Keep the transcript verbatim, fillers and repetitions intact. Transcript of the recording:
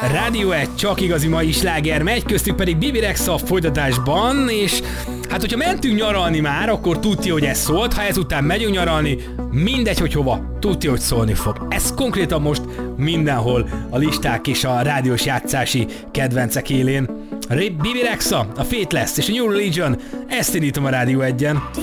Rádió egy csak igazi mai sláger megy, köztük pedig Bibi Rexha a folytatásban, és hát hogyha mentünk nyaralni már, akkor tudja, hogy ez szólt, ha ezután megyünk nyaralni, mindegy, hogy hova, tudja, hogy szólni fog. Ez konkrétan most mindenhol a listák és a rádiós játszási kedvencek élén. Bibi Rexha, a Fate lesz, és a New Religion, ezt indítom a Rádió egyen.